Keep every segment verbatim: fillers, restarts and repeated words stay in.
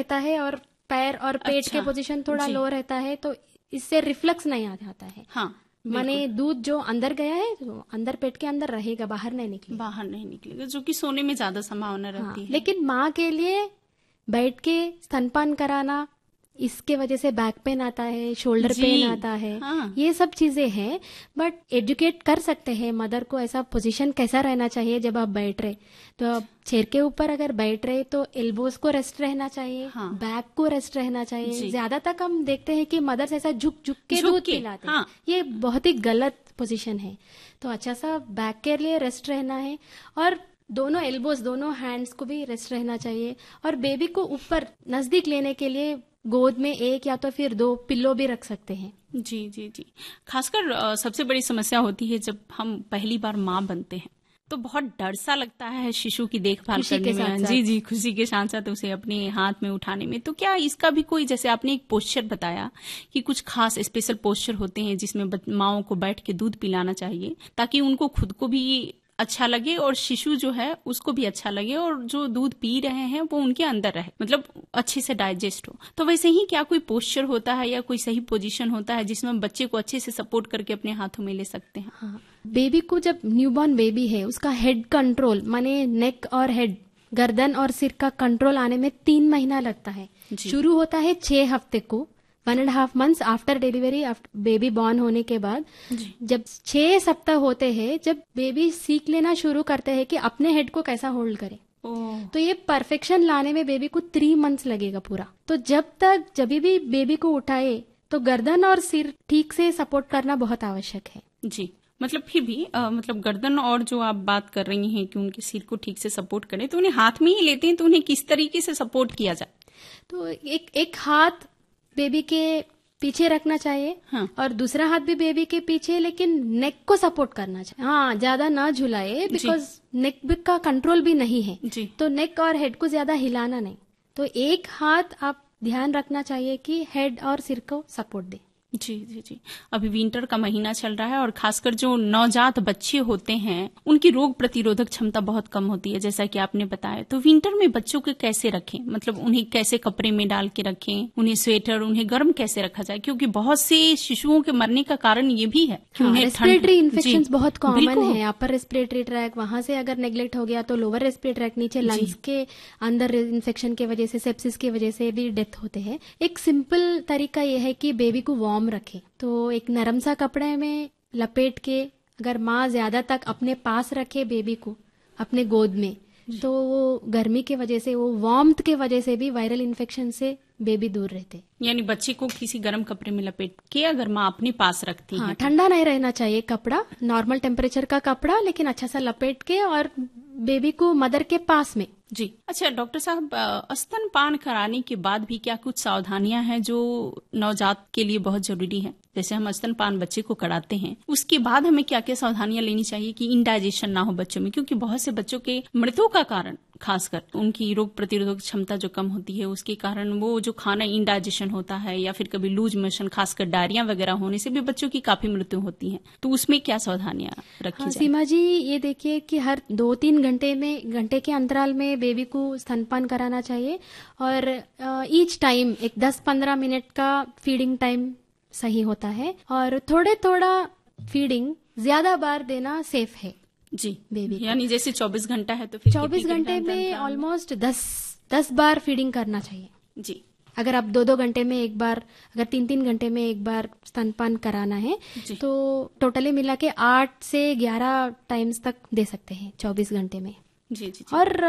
रहता है और पैर और पेट अच्छा, के पोजीशन थोड़ा लो रहता है, तो इससे रिफ्लक्स नहीं आ जाता है। हाँ, माने दूध जो अंदर गया है तो अंदर पेट के अंदर रहेगा, बाहर नहीं निकलेगा। बाहर नहीं निकलेगा, जो कि सोने में ज्यादा संभावना रहती हाँ, है। लेकिन माँ के लिए बैठ के स्तनपान कराना, इसके वजह से बैक पेन आता है, शोल्डर पेन आता है, हाँ। ये सब चीजें हैं। बट एजुकेट कर सकते हैं मदर को, ऐसा पोजीशन कैसा रहना चाहिए जब आप बैठ रहे। तो आप चेयर के ऊपर अगर बैठ रहे तो एल्बोज को रेस्ट रहना चाहिए, हाँ। बैक को रेस्ट रहना चाहिए। ज्यादा तक हम देखते हैं कि मदर्स ऐसा झुक झुक के दूध पिलाते हैं, हाँ। ये बहुत ही गलत पोजीशन है। तो अच्छा सा बैक के लिए रेस्ट रहना है, और दोनों एल्बोज, दोनों हैंड्स को भी रेस्ट रहना चाहिए। और बेबी को ऊपर नजदीक लेने के लिए गोद में एक या तो फिर दो पिल्लो भी रख सकते हैं। जी जी जी। खासकर सबसे बड़ी समस्या होती है जब हम पहली बार माँ बनते हैं, तो बहुत डर सा लगता है शिशु की देखभाल करने में। जी जी, खुशी के साथ साथ उसे अपने हाथ में उठाने में। तो क्या इसका भी कोई, जैसे आपने एक पोस्चर बताया कि कुछ खास स्पेशल पोस्चर होते हैं जिसमें माँओं को बैठ के दूध पिलाना चाहिए, ताकि उनको खुद को भी अच्छा लगे और शिशु जो है उसको भी अच्छा लगे, और जो दूध पी रहे हैं वो उनके अंदर रहे, मतलब अच्छे से डाइजेस्ट हो। तो वैसे ही क्या कोई पोस्चर होता है या कोई सही पोजीशन होता है जिसमें हम बच्चे को अच्छे से सपोर्ट करके अपने हाथों में ले सकते हैं? हाँ, बेबी को जब न्यूबॉर्न बेबी है उसका हेड कंट्रोल, माने नेक और हेड, गर्दन और सिर का कंट्रोल आने में तीन महीना लगता है। शुरू होता है छह हफ्ते को, one and half months after delivery, baby born होने के बाद। जब छह सप्ताह होते हैं, जब बेबी सीख लेना शुरू करते हैं कि अपने हेड को कैसा होल्ड करे, तो ये परफेक्शन लाने में बेबी को थ्री मंथ्स लगेगा पूरा। तो जब तक जब भी बेबी को उठाए तो गर्दन और सिर ठीक से सपोर्ट करना बहुत आवश्यक है। जी, मतलब फिर भी आ, मतलब गर्दन और जो आप बात कर रही हैं कि उनके सिर को ठीक से सपोर्ट करें, तो उन्हें हाथ में ही लेते हैं, तो उन्हें किस तरीके से सपोर्ट किया जाए? तो एक एक हाथ बेबी के पीछे रखना चाहिए, हाँ। और दूसरा हाथ भी बेबी के पीछे, लेकिन नेक को सपोर्ट करना चाहिए। हाँ, ज्यादा ना झुलाए, बिकॉज नेक का कंट्रोल भी नहीं है, तो नेक और हेड को ज्यादा हिलाना नहीं। तो एक हाथ आप ध्यान रखना चाहिए कि हेड और सिर को सपोर्ट दे। जी जी जी। अभी विंटर का महीना चल रहा है और खासकर जो नवजात बच्चे होते हैं उनकी रोग प्रतिरोधक क्षमता बहुत कम होती है, जैसा कि आपने बताया। तो विंटर में बच्चों को कैसे रखें, मतलब उन्हें कैसे कपड़े में डाल के रखें, उन्हें स्वेटर, उन्हें गर्म कैसे रखा जाए? क्योंकि बहुत से शिशुओं के मरने का कारण ये भी है कि हाँ, उन्हें रेस्पिरेटरी इन्फेक्शंस बहुत कॉमन है। अपर रेस्पिरेटरी ट्रैक, वहां से अगर नेग्लेक्ट हो गया तो लोअर रेस्पिरेटरी ट्रैक, नीचे लंग्स के अंदर इन्फेक्शन की वजह से, सेप्सिस की वजह से भी डेथ होते हैं। एक सिंपल तरीका यह है कि बेबी को वार्म रखे। तो एक नरम सा कपड़े में लपेट के अगर माँ ज्यादा तक अपने पास रखे बेबी को अपने गोद में, तो वो गर्मी के वजह से, वो वार्मथ के वजह से भी वायरल इन्फेक्शन से बेबी दूर रहते। यानी बच्चे को किसी गर्म कपड़े में लपेट के अगर माँ अपने पास रखती है। हाँ, ठंडा नहीं रहना चाहिए कपड़ा, नॉर्मल टेम्परेचर का कपड़ा, लेकिन अच्छा सा लपेट के और बेबी को मदर के पास में। जी। अच्छा डॉक्टर साहब, स्तनपान कराने के बाद भी क्या कुछ सावधानियां हैं जो नवजात के लिए बहुत जरूरी है? जैसे हम स्तनपान बच्चे को कराते हैं, उसके बाद हमें क्या क्या सावधानियां लेनी चाहिए कि इंडाइजेशन ना हो बच्चों में? क्योंकि बहुत से बच्चों के मृत्यु का कारण खासकर उनकी रोग प्रतिरोधक क्षमता जो कम होती है, उसके कारण वो जो खाना इंडाइजेशन होता है, या फिर कभी लूज मोशन, खासकर डायरिया वगैरह होने से भी बच्चों की काफी मृत्यु होती है। तो उसमें क्या सावधानियां रखी जाए? सीमा जी, ये देखिए कि हर दो तीन घंटे में घंटे के अंतराल में बेबी को स्तनपान कराना चाहिए, और ईच टाइम एक दस पंद्रह मिनट का फीडिंग टाइम सही होता है, और थोड़े थोड़ा फीडिंग ज्यादा बार देना सेफ है जी बेबी। यानी जैसे चौबीस घंटा है तो फिर चौबीस घंटे में ऑलमोस्ट दस दस बार फीडिंग करना चाहिए जी। अगर आप दो दो घंटे में एक बार, अगर तीन तीन घंटे में एक बार स्तनपान कराना है तो टोटली मिला के आठ से ग्यारह टाइम्स तक दे सकते हैं चौबीस घंटे में। जी, जी, जी। और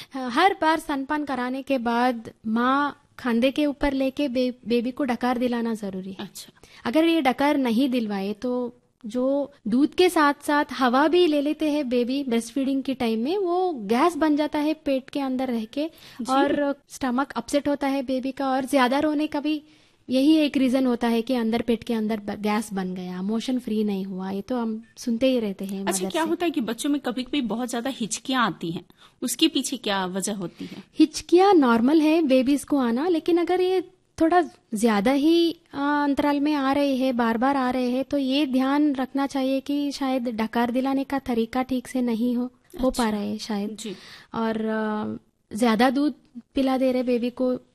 हर बार स्तनपान कराने के बाद माँ खांदे के ऊपर लेके बे, बेबी को डकार दिलाना जरूरी है। अच्छा। अगर ये डकार नहीं दिलवाए तो जो दूध के साथ साथ हवा भी ले लेते हैं बेबी ब्रेस्ट फीडिंग के टाइम में, वो गैस बन जाता है पेट के अंदर रह के, और स्टमक अपसेट होता है बेबी का, और ज्यादा रोने का भी यही एक रीजन होता है कि अंदर पेट के अंदर गैस बन गया, मोशन फ्री नहीं हुआ। ये तो हम सुनते ही रहते हैं। अच्छा, क्या होता है कि बच्चों में कभी कभी बहुत ज्यादा हिचकियां आती हैं, उसके पीछे क्या वजह होती है? हिचकियां नॉर्मल है बेबीज को आना, लेकिन अगर ये थोड़ा ज्यादा ही अंतराल में आ रहे हैं, बार बार आ रहे हैं, तो ये ध्यान रखना चाहिए कि शायद डकार दिलाने का तरीका ठीक से नहीं हो हो पा रहा है शायद जी। और ज्यादा दूध पिला दे रहे बेबी को,